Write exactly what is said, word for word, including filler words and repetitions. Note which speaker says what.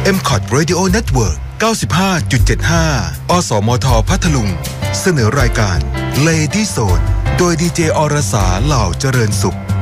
Speaker 1: เอ็ม ซี โอ ที Radio Network เก้าสิบห้าจุดเจ็ดห้า อสมทพัทลุงเสนอรายการ Lady Zone โดยดีเจอรสาเหล่าเจริญสุข